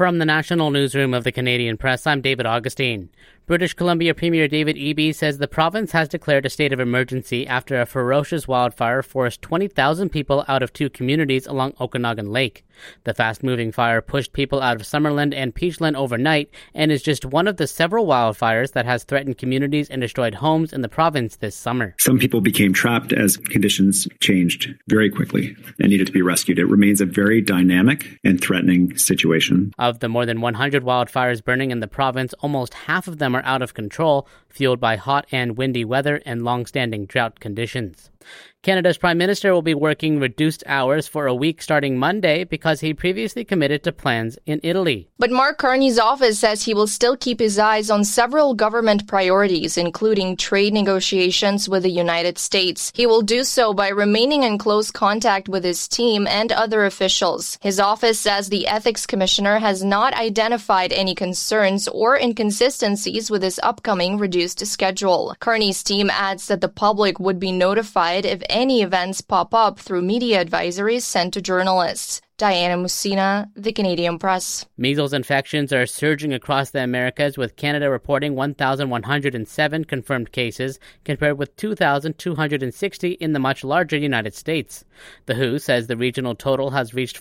From the National Newsroom of the Canadian Press, I'm David Augustine. British Columbia Premier David Eby says the province has declared a state of emergency after a ferocious wildfire forced 20,000 people out of two communities along Okanagan Lake. The fast-moving fire pushed people out of Summerland and Peachland overnight and is just one of the several wildfires that has threatened communities and destroyed homes in the province this summer. Some people became trapped as conditions changed very quickly and needed to be rescued. It remains a very dynamic and threatening situation. Of the more than 100 wildfires burning in the province, almost half of them are out of control, fueled by hot and windy weather and long-standing drought conditions. Canada's Prime Minister will be working reduced hours for a week starting Monday because he previously committed to plans in Italy. But Mark Carney's office says he will still keep his eyes on several government priorities, including trade negotiations with the United States. He will do so by remaining in close contact with his team and other officials. His office says the Ethics Commissioner has not identified any concerns or inconsistencies with his upcoming reduced schedule. Carney's team adds that the public would be notified if any events pop up through media advisories sent to journalists. Diana Musina, The Canadian Press. Measles infections are surging across the Americas, with Canada reporting 1,107 confirmed cases, compared with 2,260 in the much larger United States. The WHO says the regional total has reached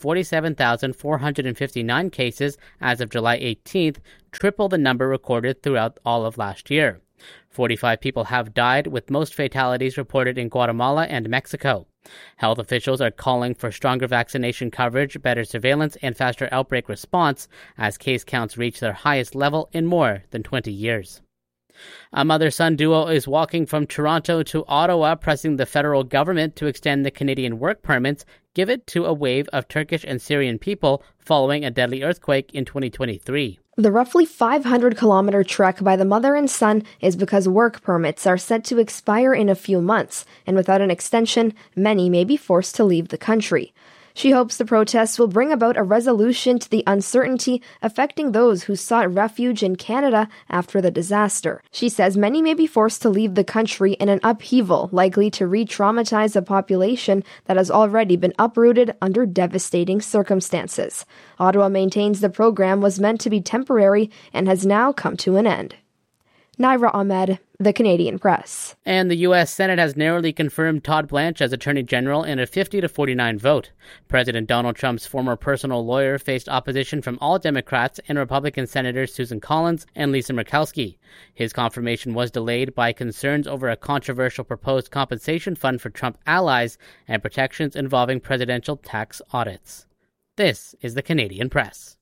47,459 cases as of July 18th, triple the number recorded throughout all of last year. 45 people have died, with most fatalities reported in Guatemala and Mexico. Health officials are calling for stronger vaccination coverage, better surveillance, and faster outbreak response as case counts reach their highest level in more than 20 years. A mother-son duo is walking from Toronto to Ottawa, pressing the federal government to extend the Canadian work permits given to a wave of Turkish and Syrian people following a deadly earthquake in 2023. The roughly 500-kilometer trek by the mother and son is because work permits are set to expire in a few months, and without an extension, many may be forced to leave the country. She hopes the protests will bring about a resolution to the uncertainty affecting those who sought refuge in Canada after the disaster. She says many may be forced to leave the country in an upheaval likely to re-traumatize a population that has already been uprooted under devastating circumstances. Ottawa maintains the program was meant to be temporary and has now come to an end. Naira Ahmed, The Canadian Press. And the U.S. Senate has narrowly confirmed Todd Blanche as Attorney General in a 50-49 vote. President Donald Trump's former personal lawyer faced opposition from all Democrats and Republican Senators Susan Collins and Lisa Murkowski. His confirmation was delayed by concerns over a controversial proposed compensation fund for Trump allies and protections involving presidential tax audits. This is The Canadian Press.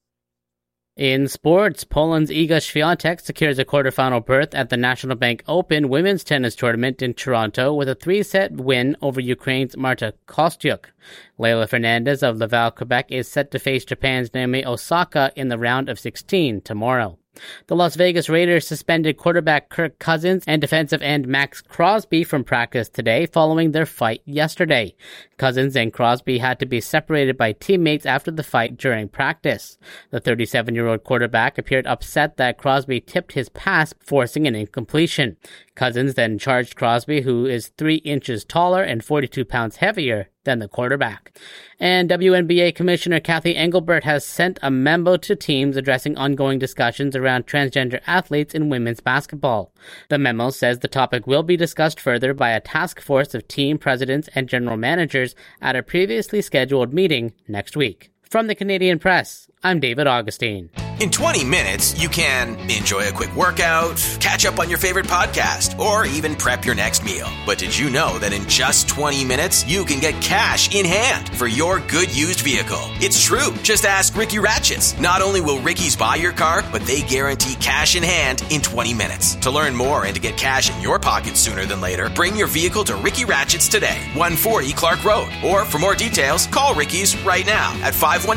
In sports, Poland's Iga Świątek secures a quarterfinal berth at the National Bank Open women's tennis tournament in Toronto with a 3-set win over Ukraine's Marta Kostyuk. Leila Fernandez of Laval, Quebec is set to face Japan's Naomi Osaka in the round of 16 tomorrow. The Las Vegas Raiders suspended quarterback Kirk Cousins and defensive end Max Crosby from practice today following their fight yesterday. Cousins and Crosby had to be separated by teammates after the fight during practice. The 37-year-old quarterback appeared upset that Crosby tipped his pass, forcing an incompletion. Cousins then charged Crosby, who is 3 inches taller and 42 pounds heavier than the quarterback. And WNBA Commissioner Kathy Engelbert has sent a memo to teams addressing ongoing discussions around transgender athletes in women's basketball. The memo says the topic will be discussed further by a task force of team presidents and general managers at a previously scheduled meeting next week. From the Canadian Press, I'm David Augustine. In 20 minutes, you can enjoy a quick workout, catch up on your favorite podcast, or even prep your next meal. But did you know that in just 20 minutes, you can get cash in hand for your good used vehicle? It's true. Just ask Ricky Ratchets. Not only will Ricky's buy your car, but they guarantee cash in hand in 20 minutes. To learn more and to get cash in your pocket sooner than later, bring your vehicle to Ricky Ratchets today, 140 Clark Road. Or for more details, call Ricky's right now at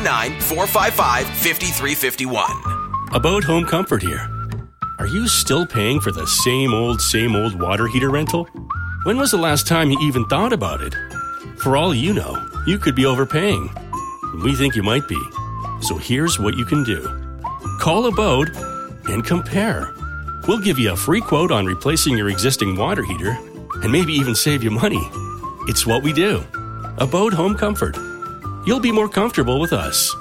519-455-5351. About Home Comfort here. Are you still paying for the same old water heater rental? When was the last time you even thought about it? For all you know, you could be overpaying. We think you might be. So here's what you can do. Call Abode and compare. We'll give you a free quote on replacing your existing water heater and maybe even save you money. It's what we do. Abode Home Comfort. You'll be more comfortable with us.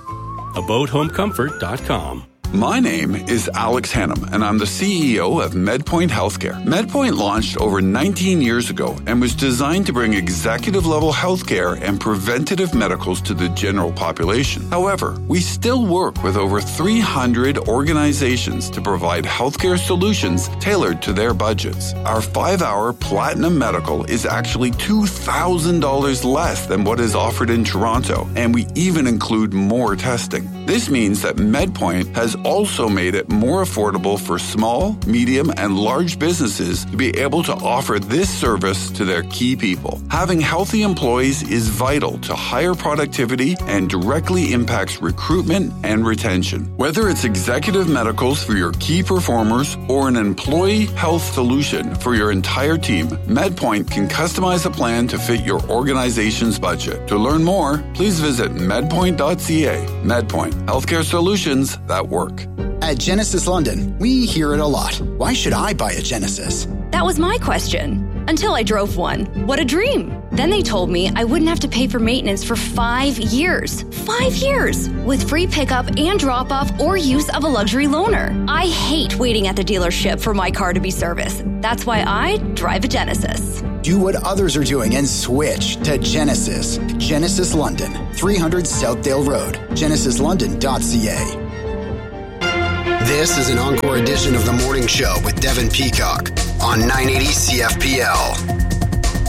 AboutHomeComfort.com. My name is Alex Hannum, and I'm the CEO of MedPoint Healthcare. MedPoint launched over 19 years ago and was designed to bring executive-level healthcare and preventative medicals to the general population. However, we still work with over 300 organizations to provide healthcare solutions tailored to their budgets. Our 5-hour Platinum Medical is actually $2,000 less than what is offered in Toronto, and we even include more testing. This means that MedPoint has also made it more affordable for small, medium, and large businesses to be able to offer this service to their key people. Having healthy employees is vital to higher productivity and directly impacts recruitment and retention. Whether it's executive medicals for your key performers or an employee health solution for your entire team, MedPoint can customize a plan to fit your organization's budget. To learn more, please visit medpoint.ca. MedPoint, healthcare solutions that work. At Genesis London, we hear it a lot. Why should I buy a Genesis? That was my question. Until I drove one. What a dream. Then they told me I wouldn't have to pay for maintenance for 5 years. 5 years! With free pickup and drop-off or use of a luxury loaner. I hate waiting at the dealership for my car to be serviced. That's why I drive a Genesis. Do what others are doing and switch to Genesis. Genesis London, 300 Southdale Road. GenesisLondon.ca. This is an encore edition of The Morning Show with Devin Peacock on 980 CFPL.